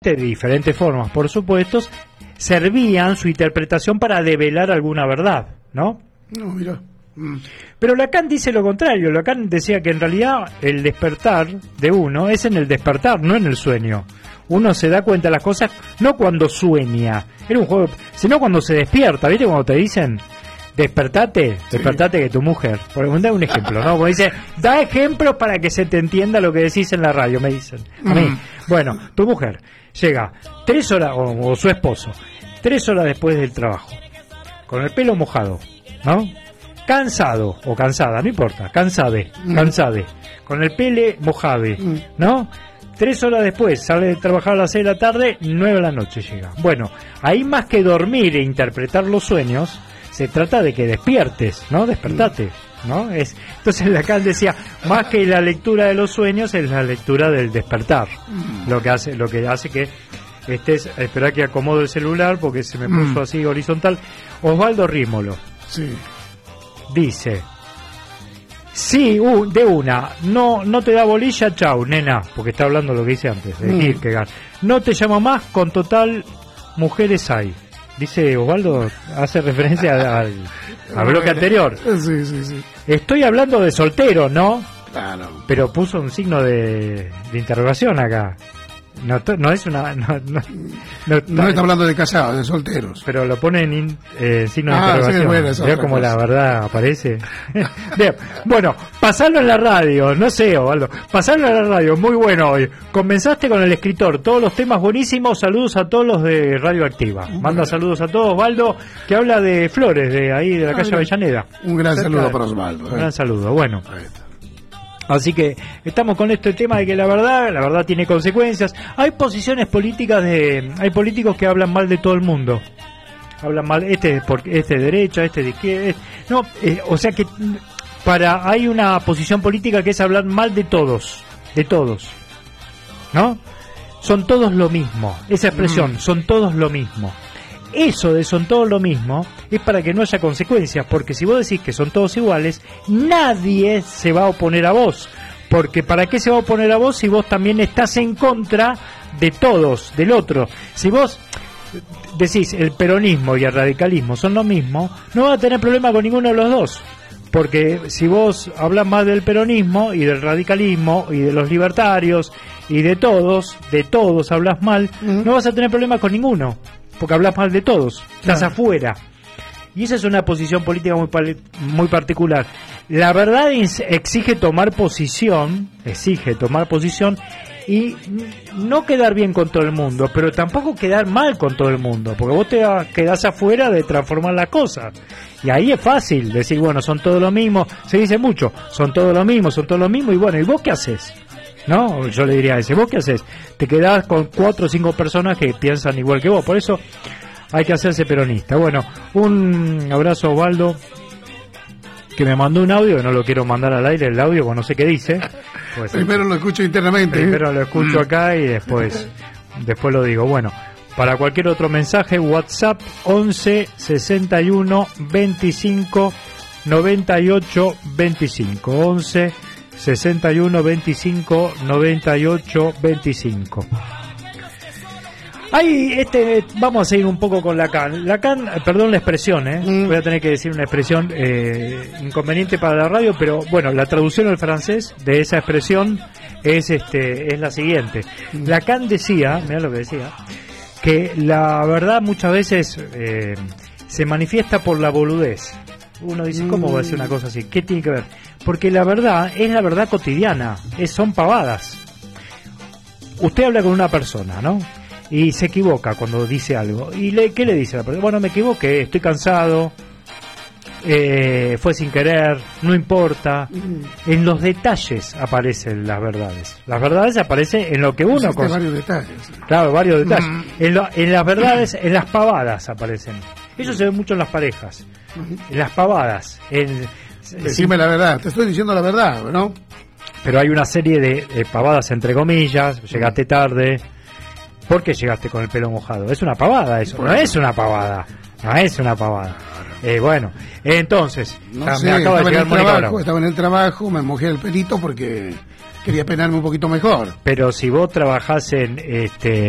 de diferentes formas, por supuesto, servían su interpretación para develar alguna verdad, ¿no? No, mira. Pero Lacan dice lo contrario. Lacan decía que en realidad el despertar de uno es en el despertar, no en el sueño. Uno se da cuenta de las cosas no cuando sueña, era un juego, sino cuando se despierta. ¿Viste cuando te dicen despertate que tu mujer, por da un ejemplo, ¿no? Como dice, da ejemplos para que se te entienda lo que decís en la radio, me dicen a mí. Bueno, tu mujer llega 3 horas, o su esposo, 3 horas después del trabajo, con el pelo mojado, ¿no? Cansado o cansada, no importa, cansade, con el pelo mojado, ¿no? 3 horas después, sale de trabajar a las 6 de la tarde, 9 de la noche llega. Bueno, ahí más que dormir e interpretar los sueños, se trata de que despiertes, ¿no? Despertate, ¿no? Entonces Lacan decía, más que la lectura de los sueños, es la lectura del despertar. Lo que hace que estés, espera que acomodo el celular porque se me puso así horizontal. Osvaldo Rímolo. Sí. Dice, sí, de una, no te da bolilla, chau, nena, porque está hablando lo que hice antes, de Kierkegaard. No te llamo más, con total, mujeres hay. Dice Osvaldo, hace referencia al bloque anterior. Sí. Estoy hablando de soltero, ¿no? Claro. Pero puso un signo de interrogación acá. No es una... No está hablando de casados, de solteros. Pero lo pone en signo de interrogación. Sí, bueno, eso veo como la verdad aparece. Bueno, pasarlo en la radio, no sé, Osvaldo. Pasarlo en la radio, muy bueno hoy. Comenzaste con el escritor, todos los temas buenísimos. Saludos a todos los de Radio Activa. Manda saludos a todos, Osvaldo, que habla de Flores, de ahí, de la calle Avellaneda. Un gran saludo para Osvaldo. Un gran saludo, bueno. Así que estamos con este tema de que la verdad tiene consecuencias. Hay posiciones políticas hay políticos que hablan mal de todo el mundo. Hablan mal, este de derecha, este de izquierda. O sea que hay una posición política que es hablar mal de todos, ¿no? Son todos lo mismo. Esa expresión, son todos lo mismo. Eso de son todos lo mismo es para que no haya consecuencias, porque si vos decís que son todos iguales, nadie se va a oponer a vos, porque ¿para qué se va a oponer a vos si vos también estás en contra de todos, del otro? Si vos decís el peronismo y el radicalismo son lo mismo, no vas a tener problema con ninguno de los dos, porque si vos hablas más del peronismo y del radicalismo y de los libertarios y de todos hablas mal, no vas a tener problema con ninguno, porque hablas mal de todos, estás afuera. Y esa es una posición política muy particular. La verdad exige tomar posición y no quedar bien con todo el mundo, pero tampoco quedar mal con todo el mundo, porque vos te quedás afuera de transformar las cosas. Y ahí es fácil decir, bueno, son todos lo mismo, se dice mucho, son todos lo mismo, y bueno, ¿y vos qué haces? ¿No? Yo le diría a ese, ¿vos qué haces? Te quedás con 4 o 5 personas que piensan igual que vos, por eso hay que hacerse peronista. Bueno, un abrazo a Osvaldo, que me mandó un audio, que no lo quiero mandar al aire el audio, porque no sé qué dice. Pues, primero lo escucho internamente. Primero lo escucho acá y después lo digo. Bueno, para cualquier otro mensaje, WhatsApp 11 61 25 98 25 11 61 25 98 25. Vamos a seguir un poco con Lacan, perdón la expresión, voy a tener que decir una expresión inconveniente para la radio, pero bueno, la traducción al francés de esa expresión es la siguiente. Lacan decía, mirá lo que decía, que la verdad muchas veces se manifiesta por la boludez. Uno dice, ¿cómo va a decir una cosa así? ¿Qué tiene que ver? Porque la verdad es la verdad cotidiana, son pavadas. Usted habla con una persona, ¿no? Y se equivoca cuando dice algo. ¿Y qué le dice a la persona? Bueno, me equivoqué, estoy cansado, fue sin querer, no importa. En los detalles aparecen las verdades. Las verdades aparecen en lo que uno... varios detalles. Claro, varios detalles. En las verdades, en las pavadas aparecen. Eso se ve mucho en las parejas. En las pavadas. Decime la verdad, te estoy diciendo la verdad, ¿no? Pero hay una serie de pavadas entre comillas, llegaste tarde... ¿Por qué llegaste con el pelo mojado? Es una pavada eso, no es una pavada. Bueno, entonces, me acaba de llegar estaba en el trabajo, me mojé el pelito porque quería peinarme un poquito mejor. Pero si vos trabajás